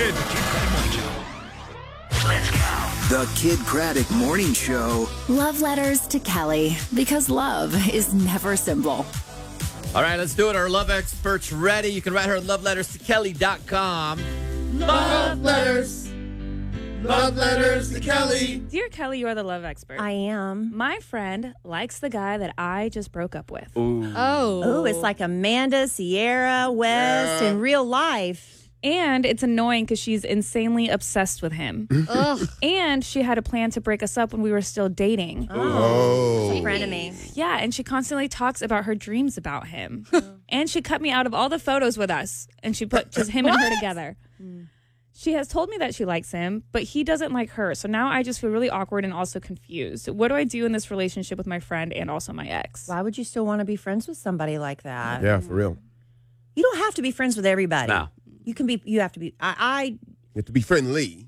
Kid. Let's go. The Kid Craddock Morning Show. Love letters to Kelly, because love is never simple. All right, let's do it. Our love expert's ready. You can write her at loveletterstokelly.com. Love letters. Love letters to Kelly. Dear Kelly, you are the love expert. I am. My friend likes the guy that I just broke up with. Ooh. Oh, it's like Amanda, Sierra, West in real life. And it's annoying because she's insanely obsessed with him. Ugh. And she had a plan to break us up when we were still dating. Oh. She's a friend of me. Yeah, and she constantly talks about her dreams about him. And she cut me out of all the photos with us. And she put just him and her together. She has told me that she likes him, but he doesn't like her. So now I just feel really awkward and also confused. What do I do in this relationship with my friend and also my ex? Why would you still want to be friends with somebody like that? Yeah, for real. You don't have to be friends with everybody. No. You can be. You have to be. You have to be friendly.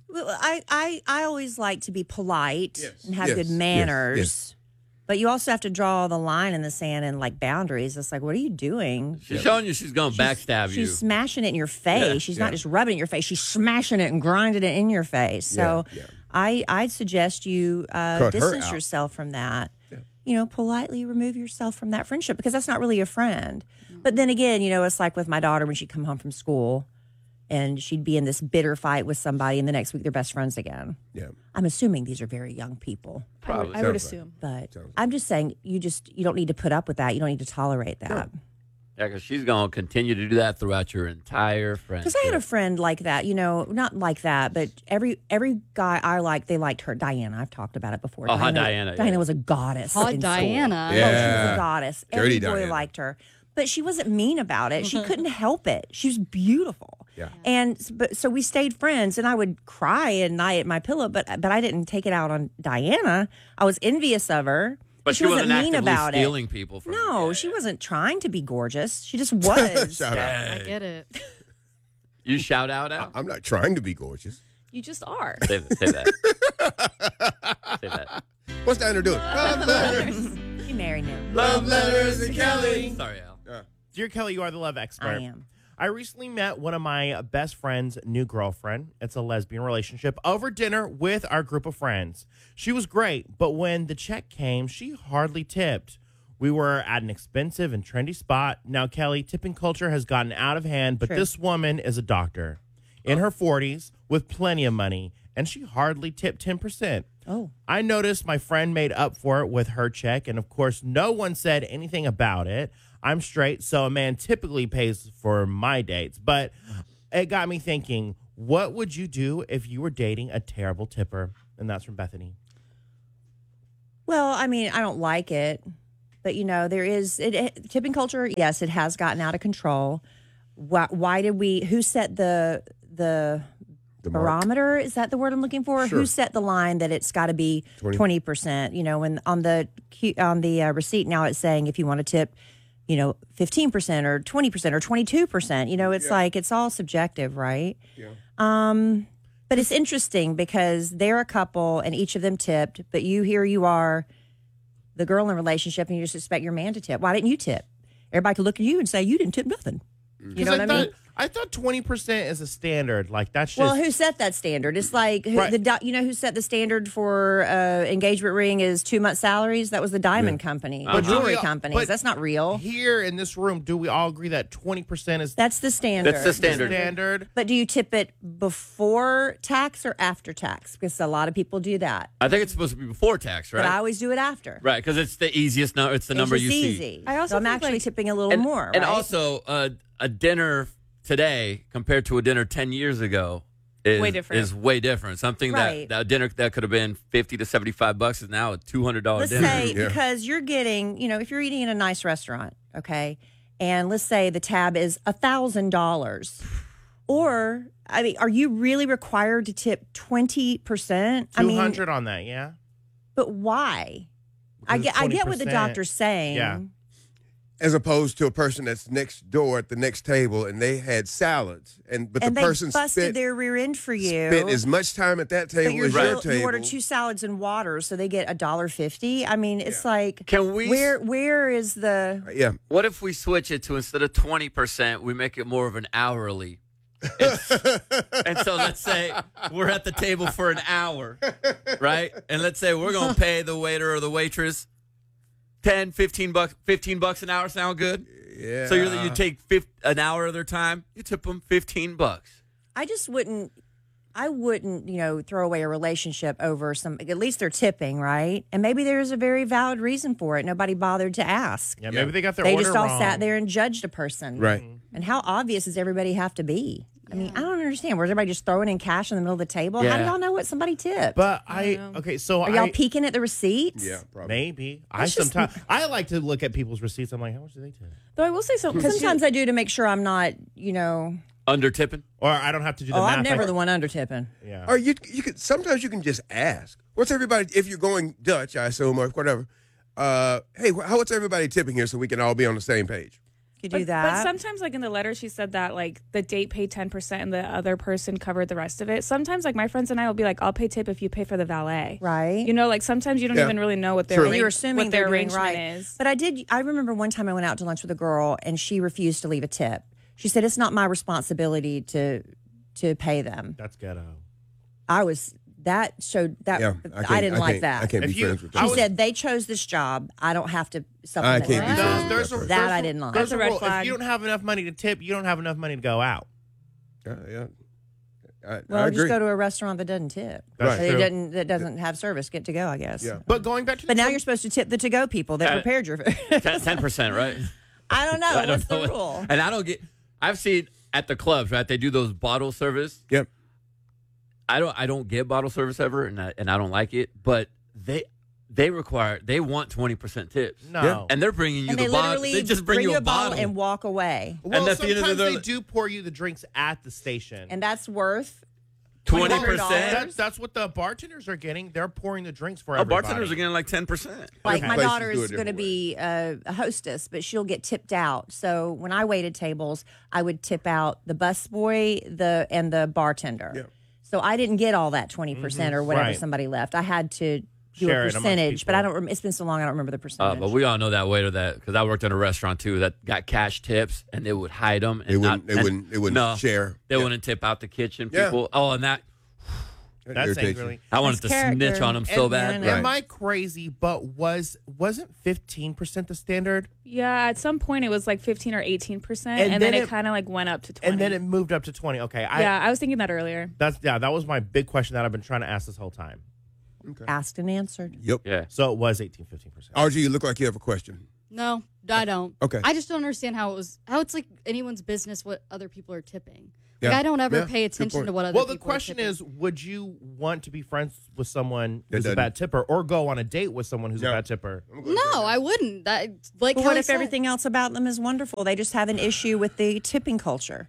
I always like to be polite and have Yes, good yes, manners. yes. But you also have to draw the line in the sand and like boundaries. It's like, what are you doing? She's showing you she's going to backstab you. She's smashing it in your face. Yeah, She's not just rubbing it in your face. She's smashing it and grinding it in your face. So I'd suggest you distance yourself from that. Yeah. You know, politely remove yourself from that friendship because that's not really a friend. But then again, you know, it's like with my daughter when she'd come home from school and she'd be in this bitter fight with somebody and the next week they're best friends again. Yeah. I'm assuming these are very young people. Probably. I would assume. But I'm just saying you don't need to put up with that. You don't need to tolerate that. Yeah, because she's going to continue to do that throughout your entire friendship. Because I had a friend like that, you know, not like that, but every guy I liked, they liked her. Diana, I've talked about it before. Oh, Diana. Diana was a goddess. Hot Diana. Yeah. Oh, she was a goddess. Dirty Every boy Diana. liked her. But she wasn't mean about it. She couldn't help it. She was beautiful. Yeah. And so we stayed friends, and I would cry at night at my pillow, but I didn't take it out on Diana. I was envious of her. But she wasn't wasn't mean actively about stealing it. people from No, she wasn't trying to be gorgeous. She just was. Shout out. I get it. You shout out? I'm not trying to be gorgeous. You just are. Say that. Say that. What's Diana doing? Love letters. She married now. Love letters to Kelly. Sorry, Al. Dear Kelly, you are the love expert. I am. I recently met one of my best friend's new girlfriend. It's a lesbian relationship over dinner with our group of friends. She was great, but when the check came, she hardly tipped. We were at an expensive and trendy spot. Now, Kelly, tipping culture has gotten out of hand, but this woman is a doctor in her 40s with plenty of money, and she hardly tipped 10%. Oh. I noticed my friend made up for it with her check, and of course, no one said anything about it. I'm straight, so a man typically pays for my dates. But it got me thinking, what would you do if you were dating a terrible tipper? And that's from Bethany. Well, I mean, I don't like it. But, you know, there is tipping culture. Yes, it has gotten out of control. Why did who set the barometer? Is that the word I'm looking for? Sure. Who set the line that it's got to be 20%? You know, when on the receipt now it's saying if you want to tip, you know, 15% or 20% or 22%. You know, it's like it's all subjective, right? Yeah. But it's interesting because they're a couple and each of them tipped, but here you are, the girl in a relationship, and you just expect your man to tip. Why didn't you tip? Everybody could look at you and say you didn't tip nothing. You know what I mean? I thought 20% is a standard. Like that's just Well, who set that standard? It's like you know who set the standard for engagement ring is 2 months salaries. That was the diamond company, the jewelry companies. but That's not real. Here in this room, do we all agree that 20% is That's the standard. That's the standard. standard? But do you tip it before tax or after tax? Because a lot of people do that. I think it's supposed to be before tax, right? But I always do it after. Right, because it's the easiest number. It's the number you see. Easy. I also so I'm think, actually like- tipping a little more. And right? also, a dinner today compared to a dinner 10 years ago is Way different. Is way different. Something Right. that dinner that could have been $50 to $75 is now a $200 let's dinner. say because you're getting, you know, if you're eating in a nice restaurant, okay, and let's say the tab is $1,000, or I mean, are you really required to tip 20%? I mean, 200 on that, yeah? but why? I Because get what the 20%. doctor's saying. Yeah. As opposed to a person that's next door at the next table and they had salads, but And the they person busted their rear end for you. spent as much time at that but table you're as your you order table. 2 salads and water, so they get $1.50. I mean, it's like, Can we- Where is the? Yeah. What if we switch it to instead of 20%, we make it more of an hourly? It's And so let's say we're at the table for an hour, right? And let's say we're going to pay the waiter or the waitress 10, 15 bucks. 15 bucks an hour sound good? Yeah. So you take an hour of their time, you tip them 15 bucks. I just wouldn't. I wouldn't, throw away a relationship over some. At least they're tipping, right? And maybe there's a very valid reason for it. Nobody bothered to ask. Yeah, maybe they got their They order just all wrong. sat there and judged a person, Right. And how obvious does everybody have to be? I mean, I don't understand. Was everybody just throwing in cash in the middle of the table? How do Yeah. y'all know what somebody tipped? But so Are y'all peeking at the receipts? Yeah, probably. maybe. It's just- I like to look at people's receipts. I'm like, how much do they tip? Though I will say something. Sometimes I do to make sure I'm not, Under tipping? Or I don't have to do the math. I'm never Like- the one under tipping. Yeah. Or you could sometimes you can just ask. What's everybody? If you're going Dutch, I assume, or whatever. Hey, what's everybody tipping here so we can all be on the same page? You do But that. sometimes, like in the letter, she said that like the date paid 10% and the other person covered the rest of it. Sometimes, like my friends and I will be like, "I'll pay tip if you pay for the valet." Right. Like sometimes you don't Yeah. even really know what their True. And you're assuming what their they're doing arrangement right. is. But I remember one time I went out to lunch with a girl and she refused to leave a tip. She said it's not my responsibility to pay them. That's ghetto. That showed that Yeah, I didn't like that. I can't be If you- friends with I that. She was- said they chose this job. I don't have to supplement. I can't be them. friends with There's that a- person. That I didn't like. There's That's a red rule. flag. If you don't have enough money to tip, you don't have enough money to go out. Yeah. I Well, agree. just go to a restaurant that doesn't tip. That's That true. doesn't have service. Get to go, I guess. Yeah. But going back to But now you're supposed to tip the to-go people that prepared your food. 10%, right? I don't know. I don't What's the know. rule? And I've seen at the clubs, right? They do those bottle service. Yep. I don't get bottle service ever, and I don't like it. But they want 20% tips. No. Yeah. And they're bringing you And the they bottle. literally They just bring you a bottle. and walk away. Well, And at the end of the sometimes day, they do pour you the drinks at the station. And that's worth 20%. That's what the bartenders are getting. They're pouring the drinks for Our everybody. bartenders are getting like 10%. like Okay. my Places daughter do is it going to different be a hostess, but she'll get tipped out. So when I waited tables, I would tip out the busboy, and the bartender. Yeah. So I didn't get all that 20% or whatever Right. somebody left. I had to do Share a it amongst percentage, but I people. don't. It's been so long, I don't remember the percentage. But we all know that waiter because I worked at a restaurant too that got cash tips and they would hide them. And They wouldn't share. They Yeah. wouldn't tip out the kitchen Yeah. people. Oh, and that That's irritates you. angrily. I wanted to That's snitch character. on them so And- bad. Right. Am I crazy? But wasn't 15% the standard? Yeah, at some point it was like 15 or 18%, And and then then it- it kind of like went up to 20. And then it moved up to 20. Okay. I was thinking that earlier. That was my big question that I've been trying to ask this whole time. Asked and answered. Yep. Yeah. So it was 15%. RG, you look like you have a question. No, I don't. Okay. I just don't understand how it's like anyone's business what other people are tipping. Like Yeah. I don't ever Yeah. pay Good attention point. to what other Well, people the question are tipping. is, would you want to be friends with someone That who's a doesn't- bad tipper or go on a date with someone who's No. a bad tipper? No, I wouldn't. That like But how what I if said. everything else about them is wonderful? They just have an issue with the tipping culture.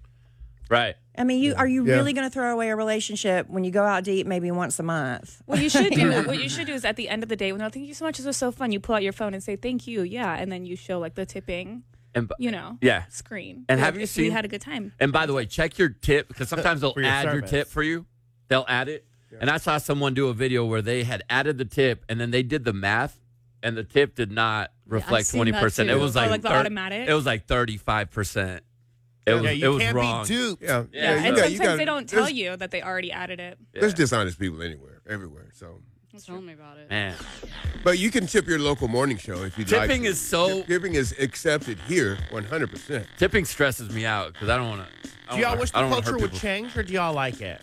Right. I mean, are you Yeah. really going to throw away a relationship when you go out to eat maybe once a month? What you should do, is at the end of the day, when they're thank you so much, this was so fun. You pull out your phone and say thank you, yeah, and then you show like the tipping, And yeah. screen. And Like, have you if seen- we had a good time? And by the way, check your tip because sometimes they'll For your add your service. tip for you. They'll add it. And I saw someone do a video where they had added the tip and then they did the math and the tip did not reflect seen that 20%. It too. was Oh, like, like the automatic? It was like 35%. It was, Yeah, it you was can't wrong. be duped. Yeah. Yeah, Yeah, and you got- sometimes you got- they don't tell there's- you that they already added it. There's dishonest people everywhere. So, Tell me about it. Man. but you can tip your local morning show if you'd like. Tipping to. is so- Tipping is accepted here, 100%. Tipping stresses me out because I don't want to. Do y'all wish the culture would change or do y'all like it?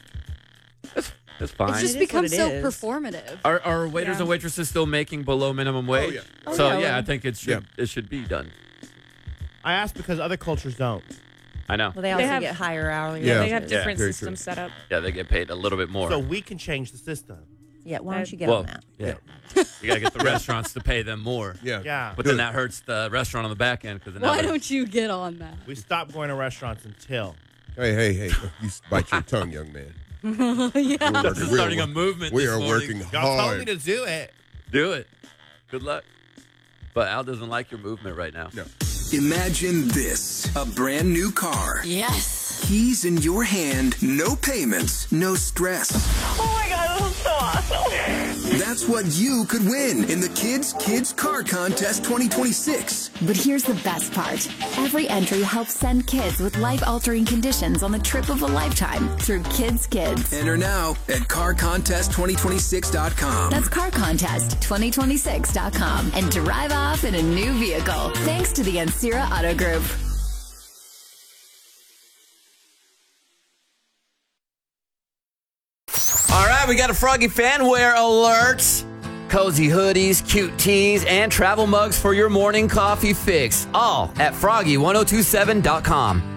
It's fine. It's just It is become what it so is. performative. Are waiters Yeah. and waitresses still making below minimum wage? yeah. Oh, So yeah, yeah, well- I think it should be done. I ask because other cultures don't. I know. Well, they also have- get higher hourly Yeah. They have wages. different very systems true. set up. Yeah, they get paid a little bit more. So we can change the system. Yeah, why don't you get well, on that? yeah. You got to get the restaurants to pay them more. Yeah. Yeah. But then that hurts the restaurant on the back end because Why don't you get on that? We stop going to restaurants until. Hey. You bite your tongue, young man. This is starting a movement. We this are morning. working Y'all told me hard. to do it. Do it. Good luck. But Al doesn't like your movement right now. No. Imagine this, a brand new car. Yes. keys in your hand, no payments, no stress. Oh my God, this is so awesome. That's what you could win in the Kids Car Contest 2026. But here's the best part. Every entry helps send kids with life-altering conditions on the trip of a lifetime through Kids. Enter now at carcontest2026.com. That's carcontest2026.com and drive off in a new vehicle. Thanks to the Ancira Auto Group. All right, we got a Froggy fan wear alerts. Cozy hoodies, cute tees, and travel mugs for your morning coffee fix. All at froggy1027.com.